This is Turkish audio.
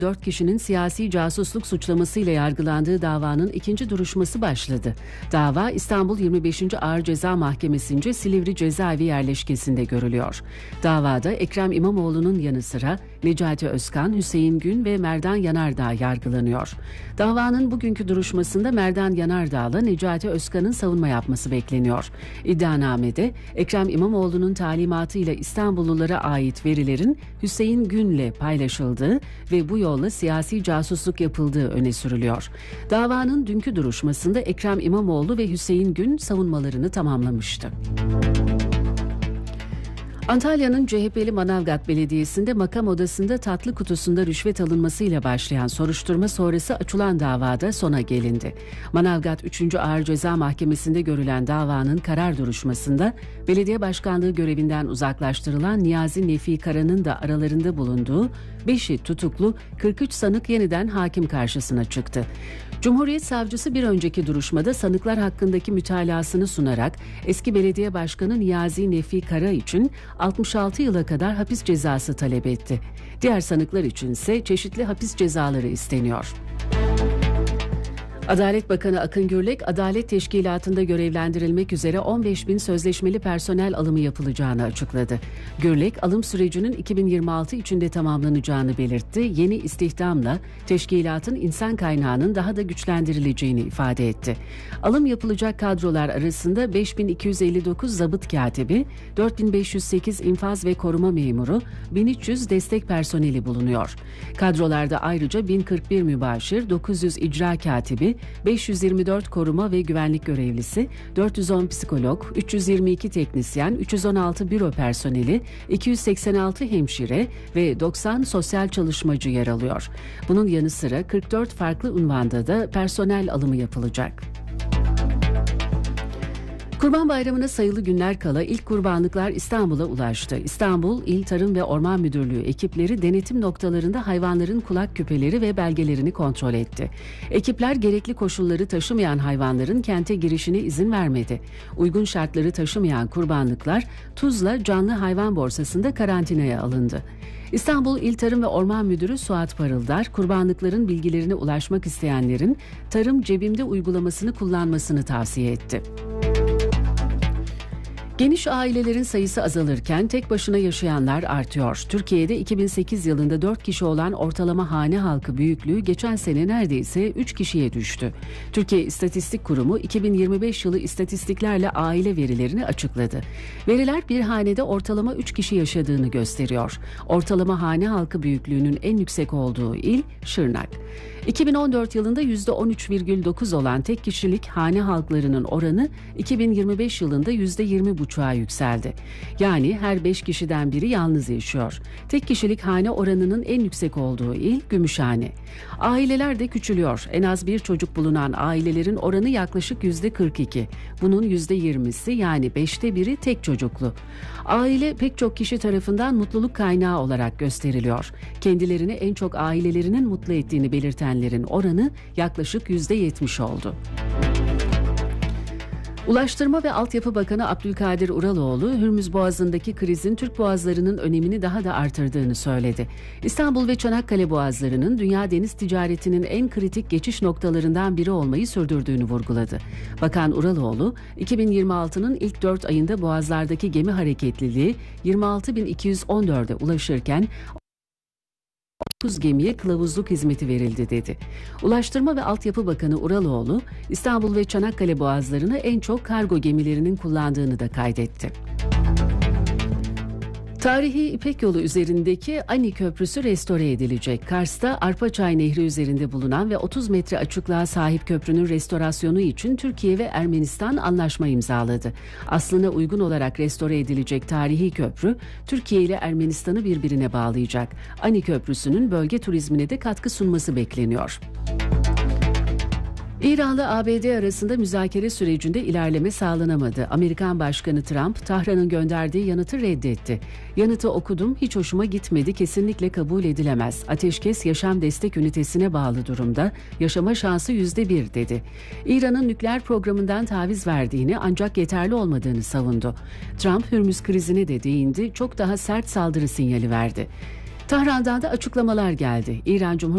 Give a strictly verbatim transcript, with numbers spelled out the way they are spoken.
Dört kişinin siyasi casusluk suçlamasıyla yargılandığı davanın ikinci duruşması başladı. Dava İstanbul yirmi beşinci Ağır Ceza Mahkemesi'nce Silivri Cezaevi yerleşkesinde görülüyor. Davada Ekrem İmamoğlu'nun yanı sıra Necati Özkan, Hüseyin Gün ve Merdan Yanardağ yargılanıyor. Davanın bugünkü duruşmasında Merdan Yanardağ'la Necati Özkan'ın savunma yapması bekleniyor. İddianamede Ekrem İmamoğlu'nun talimatıyla İstanbullulara ait verilerin Hüseyin Gün'le paylaşıldığı ve bu yolla siyasi casusluk yapıldığı öne sürülüyor. Davanın dünkü duruşmasında Ekrem İmamoğlu ve Hüseyin Gün savunmalarını tamamlamıştı. Antalya'nın C H P'li Manavgat Belediyesi'nde makam odasında tatlı kutusunda rüşvet alınmasıyla başlayan soruşturma sonrası açılan davada sona gelindi. Manavgat üçüncü Ağır Ceza Mahkemesi'nde görülen davanın karar duruşmasında belediye başkanlığı görevinden uzaklaştırılan Niyazi Nefi Kara'nın da aralarında bulunduğu beşi tutuklu kırk üç sanık yeniden hakim karşısına çıktı. Cumhuriyet Savcısı bir önceki duruşmada sanıklar hakkındaki mütalasını sunarak eski belediye başkanı Niyazi Nefi Kara için altmış altı yıla kadar hapis cezası talep etti. Diğer sanıklar için ise çeşitli hapis cezaları isteniyor. Adalet Bakanı Akın Gürlek, Adalet Teşkilatı'nda görevlendirilmek üzere on beş bin sözleşmeli personel alımı yapılacağını açıkladı. Gürlek, alım sürecinin iki bin yirmi altı içinde tamamlanacağını belirtti. Yeni istihdamla teşkilatın insan kaynağının daha da güçlendirileceğini ifade etti. Alım yapılacak kadrolar arasında beş bin iki yüz elli dokuz zabıt katibi, dört bin beş yüz sekiz infaz ve koruma memuru, bin üç yüz destek personeli bulunuyor. Kadrolarda ayrıca bin kırk bir mübaşir, dokuz yüz icra katibi, beş yüz yirmi dört koruma ve güvenlik görevlisi, dört yüz on psikolog, üç yüz yirmi iki teknisyen, üç yüz on altı büro personeli, iki yüz seksen altı hemşire ve doksan sosyal çalışmacı yer alıyor. Bunun yanı sıra kırk dört farklı unvanda da personel alımı yapılacak. Kurban Bayramı'na sayılı günler kala ilk kurbanlıklar İstanbul'a ulaştı. İstanbul İl Tarım ve Orman Müdürlüğü ekipleri denetim noktalarında hayvanların kulak küpeleri ve belgelerini kontrol etti. Ekipler gerekli koşulları taşımayan hayvanların kente girişine izin vermedi. Uygun şartları taşımayan kurbanlıklar Tuzla Canlı Hayvan Borsası'nda karantinaya alındı. İstanbul İl Tarım ve Orman Müdürü Suat Parıldar, kurbanlıkların bilgilerine ulaşmak isteyenlerin Tarım Cebimde uygulamasını kullanmasını tavsiye etti. Geniş ailelerin sayısı azalırken tek başına yaşayanlar artıyor. Türkiye'de iki bin sekiz yılında dört kişi olan ortalama hane halkı büyüklüğü geçen sene neredeyse üç kişiye düştü. Türkiye İstatistik Kurumu iki bin yirmi beş yılı istatistiklerle aile verilerini açıkladı. Veriler bir hanede ortalama üç kişi yaşadığını gösteriyor. Ortalama hane halkı büyüklüğünün en yüksek olduğu il Şırnak. iki bin on dört yılında yüzde on üç virgül dokuz olan tek kişilik hane halklarının oranı iki bin yirmi beş yılında yüzde yirmi buçuğa yükseldi. Yani her beş kişiden biri yalnız yaşıyor. Tek kişilik hane oranının en yüksek olduğu il Gümüşhane. Aileler de küçülüyor. En az bir çocuk bulunan ailelerin oranı yaklaşık yüzde kırk iki. Bunun yüzde yirmisi yani beşte biri tek çocuklu. Aile pek çok kişi tarafından mutluluk kaynağı olarak gösteriliyor. Kendilerini en çok ailelerinin mutlu ettiğini belirtenlerin oranı yaklaşık yüzde yetmiş oldu. Ulaştırma ve Altyapı Bakanı Abdülkadir Uraloğlu, Hürmüz Boğazı'ndaki krizin Türk boğazlarının önemini daha da artırdığını söyledi. İstanbul ve Çanakkale boğazlarının dünya deniz ticaretinin en kritik geçiş noktalarından biri olmayı sürdürdüğünü vurguladı. Bakan Uraloğlu, iki bin yirmi altının ilk dört ayında boğazlardaki gemi hareketliliği yirmi altı bin iki yüz on dörde ulaşırken dokuz gemiye kılavuzluk hizmeti verildi dedi. Ulaştırma ve Altyapı Bakanı Uraloğlu, İstanbul ve Çanakkale boğazlarını en çok kargo gemilerinin kullandığını da kaydetti. Tarihi İpek Yolu üzerindeki Ani Köprüsü restore edilecek. Kars'ta Arpaçay Nehri üzerinde bulunan ve otuz metre açıklığa sahip köprünün restorasyonu için Türkiye ve Ermenistan anlaşma imzaladı. Aslına uygun olarak restore edilecek tarihi köprü, Türkiye ile Ermenistan'ı birbirine bağlayacak. Ani Köprüsü'nün bölge turizmine de katkı sunması bekleniyor. İran'la A B D arasında müzakere sürecinde ilerleme sağlanamadı. Amerikan Başkanı Trump, Tahran'ın gönderdiği yanıtı reddetti. Yanıtı okudum, hiç hoşuma gitmedi, kesinlikle kabul edilemez. Ateşkes yaşam destek ünitesine bağlı durumda, yaşama şansı yüzde bir dedi. İran'ın nükleer programından taviz verdiğini ancak yeterli olmadığını savundu. Trump, Hürmüz krizine de değindi, çok daha sert saldırı sinyali verdi. Tahran'dan da açıklamalar geldi. İran Cumhurbaşkanı